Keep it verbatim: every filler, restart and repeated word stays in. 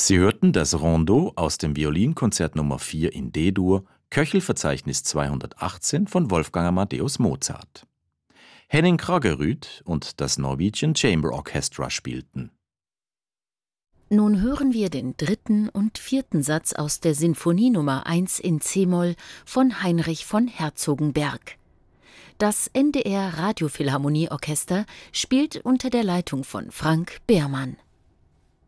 Sie hörten das Rondo aus dem Violinkonzert Nummer vier in D-Dur, Köchelverzeichnis zweihundertachtzehn von Wolfgang Amadeus Mozart. Henning Kragerüt und das Norwegian Chamber Orchestra spielten. Nun hören wir den dritten und vierten Satz aus der Sinfonie Nummer eins in c-Moll von Heinrich von Herzogenberg. Das N D R Radiophilharmonieorchester spielt unter der Leitung von Frank Behrmann.